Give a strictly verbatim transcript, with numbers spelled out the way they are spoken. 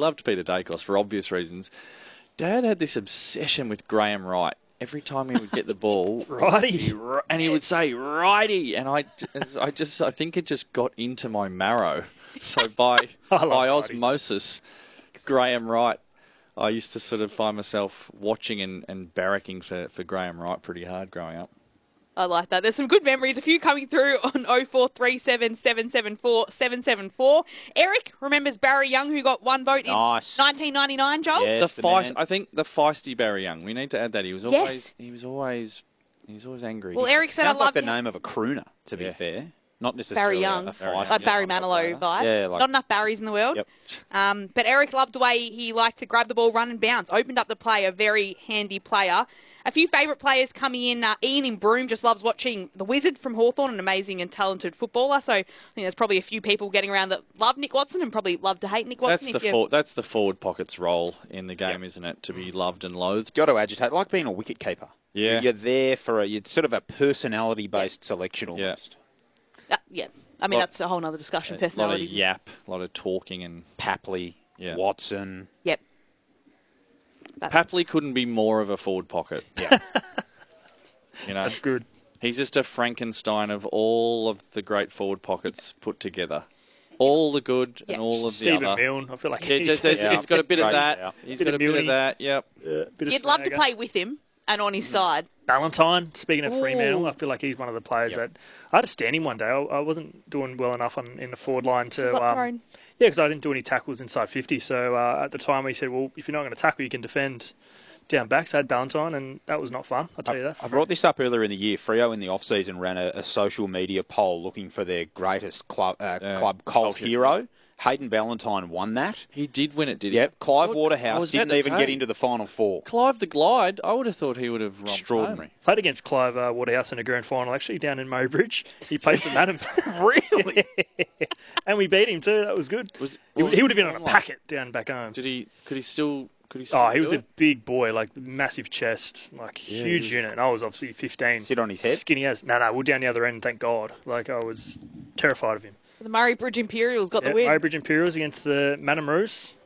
loved Peter Dacos for obvious reasons. Dad had this obsession with Graham Wright. Every time he would get the ball, righty, and he would say righty, and I, I just, I think it just got into my marrow. So by by osmosis, Graham Wright, I used to sort of find myself watching and, and barracking for, for Graham Wright pretty hard growing up. I like that. There's some good memories. A few coming through on oh four three seven, seven seven four, seven seven four. Eric remembers Barry Young, who got one vote in nice. nineteen ninety-nine, Joel? Yes, the the feist, man. I think the feisty Barry Young. We need to add that. He was Yes. always he was always he was always angry. Well, Eric said I Sounds like loved the him. name of a crooner, to be Yeah. fair. Not necessarily Barry Young, a feist. like Barry yeah, Manilow vibes. Yeah, like- Not enough Barrys in the world. Yep. Um, but Eric loved the way he liked to grab the ball, run and bounce. Opened up the play, a very handy player. A few favourite players coming in. Uh, Ian in Broome just loves watching the Wizard from Hawthorn, an amazing and talented footballer. So I think there's probably a few people getting around that love Nick Watson and probably love to hate Nick That's Watson. the if you... for, that's the forward pocket's role in the game, isn't it? To be loved and loathed. Got to agitate, like being a wicket keeper. Yeah. You're there for a, you're sort of a personality-based selection almost. Uh, yeah. I mean, Lot- that's a whole other discussion, A lot of personalities. yap, a lot of talking, and Papley, Yeah. Watson. Yep. That- Papley couldn't be more of a forward pocket. Yeah. You know, That's good. he's just a Frankenstein of all of the great forward pockets put together. All the good Yeah. and all of Stephen the other. Milne, I feel like Yeah, he's, just, he's, Yeah. he's got a bit of Great that. shout. He's Bit got of a bit of Milne. that. Yep. uh, bit of You'd love to swagger. play with him and on his side. Ballantyne, speaking of Ooh. Fremantle, I feel like he's one of the players that I had to stand him one day. I, I wasn't doing well enough on, in the forward line So to. got Um, thrown. yeah, because I didn't do any tackles inside fifty. So uh, at the time, we said, well, if you're not going to tackle, you can defend down back. So I had Ballantyne, and that was not fun. I'll tell you that. I brought this up earlier in the year. Freo in the off-season ran a, a social media poll looking for their greatest club uh, Yeah. club cult Cult hero. Hayden Ballantyne won that. He did win it, did he? Yep. Clive I Waterhouse was about didn't to even say. get into the final four. Clive the Glide, I would have thought he would have romped Extraordinary. home. Played against Clive uh, Waterhouse in a grand final, actually, down in Mowbridge. He played for Madam. Really? And we beat him, too. That was good. Was, he, what he was would have been his on a form like? packet down back home. Did he? Could he still? Could he? Still Oh, he do was a it? big boy, like massive chest, like Yeah, huge he was- unit. And I was obviously fifteen. Sit on his head? Skinny as. No, no, we're down the other end, thank God. Like, I was terrified of him. The Murray Bridge Imperials got Yeah, the win. Mowbridge Imperials against the Madam Roos.